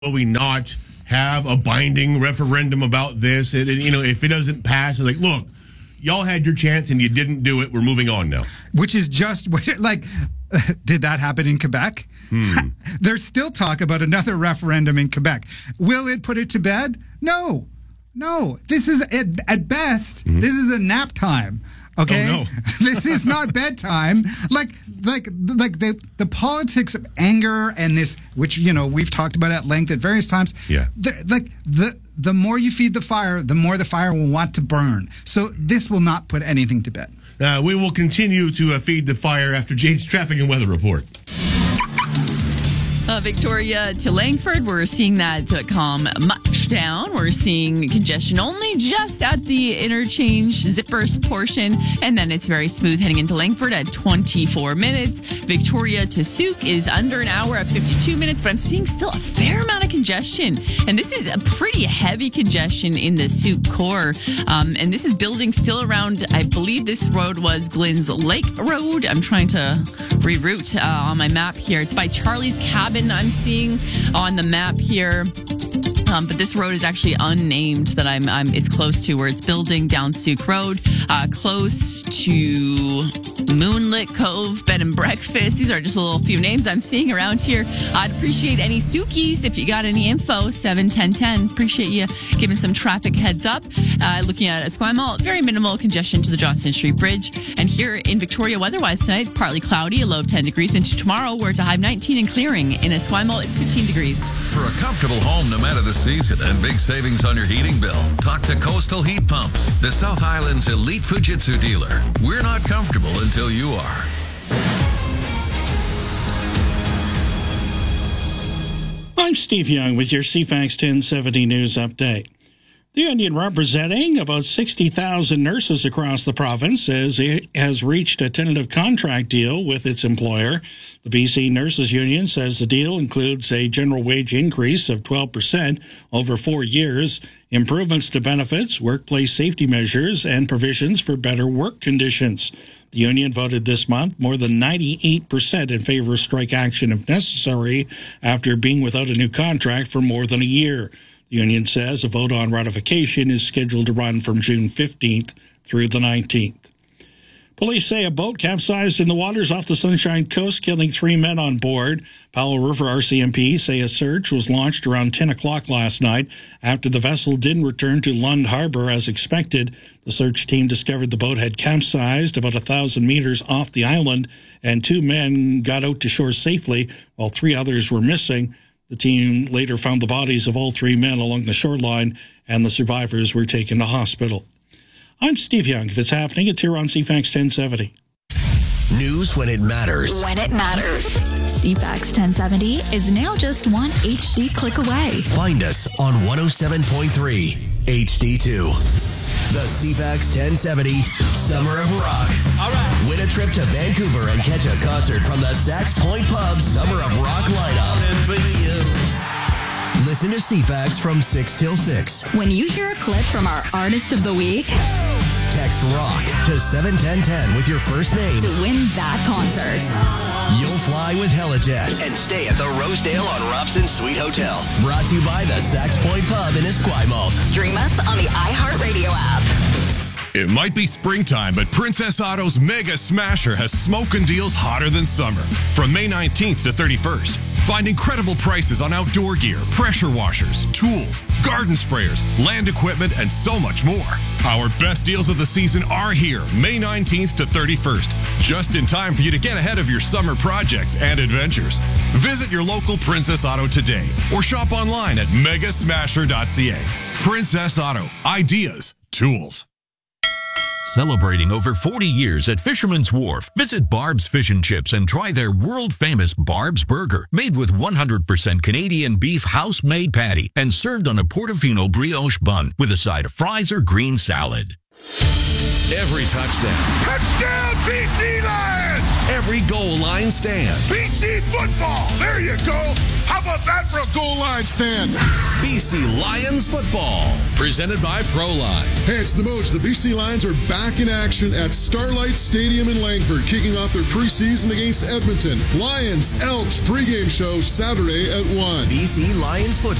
will we not have a binding referendum about this? And, if it doesn't pass, they're like, look, y'all had your chance and you didn't do it. We're moving on now. Which is just like, did that happen in Quebec? There's still talk about another referendum in Quebec. Will it put it to bed? No. This is at best. This is a nap time. Okay, oh, no. This is not bedtime. Like the politics of anger and this, which we've talked about at length at various times. Yeah. The more you feed the fire, the more the fire will want to burn. So this will not put anything to bed. We will continue to feed the fire after Jade's traffic and weather report. Victoria to Langford, we're seeing that calm much down. We're seeing congestion only just at the interchange zippers portion, and then it's very smooth heading into Langford at 24 minutes. Victoria to Souk is under an hour at 52 minutes, but I'm seeing still a fair amount of congestion, and this is a pretty heavy congestion in the Souk core, and this is building still around, I believe this road was Glyn's Lake Road. I'm trying to reroute on my map here. It's by Charlie's Cabin I'm seeing on the map here. But this road is actually unnamed that it's close to, where it's building down Souk Road, close to Moonlit Cove Bed and Breakfast. These are just a little few names I'm seeing around here. I'd appreciate any Soukies if you got any info, 71010. Appreciate you giving some traffic heads up. Looking at Esquimalt, very minimal congestion to the Johnston Street Bridge. And here in Victoria, weather-wise tonight, it's partly cloudy, a low of 10 degrees. Into tomorrow, where it's a high of 19 and clearing. In Esquimalt, it's 15 degrees. For a comfortable home, no matter the season, and big savings on your heating bill, talk to Coastal Heat Pumps, the South Island's elite Fujitsu dealer. We're not comfortable until you are. I'm Steve Young with your CFAX 1070 News Update. The union representing about 60,000 nurses across the province says it has reached a tentative contract deal with its employer. The BC Nurses Union says the deal includes a general wage increase of 12% over 4 years, improvements to benefits, workplace safety measures, and provisions for better work conditions. The union voted this month more than 98% in favor of strike action if necessary after being without a new contract for more than a year. The union says a vote on ratification is scheduled to run from June 15th through the 19th. Police say a boat capsized in the waters off the Sunshine Coast, killing 3 men on board. Powell River RCMP say a search was launched around 10 o'clock last night after the vessel didn't return to Lund Harbor as expected. The search team discovered the boat had capsized about 1,000 meters off the island, and 2 men got out to shore safely while 3 others were missing. The team later found the bodies of all 3 men along the shoreline, and the survivors were taken to hospital. I'm Steve Young. If it's happening, it's here on CFAX 1070. News when it matters. When it matters. CFAX 1070 is now just one HD click away. Find us on 107.3 HD2. The CFAX 1070 Summer of Rock. All right. Win a trip to Vancouver and catch a concert from the Sax Point Pub Summer of Rock lineup. Listen to CFAX from 6 till 6. When you hear a clip from our Artist of the Week, text ROCK to 71010 with your first name to win that concert. You'll fly with Helijet and stay at the Rosedale on Robson Suite Hotel. Brought to you by the Sax Point Pub in Esquimalt. Stream us on the iHeartRadio app. It might be springtime, but Princess Auto's Mega Smasher has smoking deals hotter than summer. From May 19th to 31st, find incredible prices on outdoor gear, pressure washers, tools, garden sprayers, land equipment, and so much more. Our best deals of the season are here, May 19th to 31st, just in time for you to get ahead of your summer projects and adventures. Visit your local Princess Auto today or shop online at megasmasher.ca. Princess Auto. Ideas. Tools. Celebrating over 40 years at Fisherman's Wharf, visit Barb's Fish and Chips and try their world-famous Barb's Burger, made with 100% Canadian beef house-made patty and served on a Portofino brioche bun with a side of fries or green salad. Every touchdown. Touchdown, BC Lions! Every goal line stand. BC football! There you go! How How about that for a goal line stand? BC Lions football, presented by Proline. Hey, it's the Moj. The BC Lions are back in action at Starlight Stadium in Langford, kicking off their preseason against Edmonton. Lions Elks pregame show Saturday at 1. BC Lions football.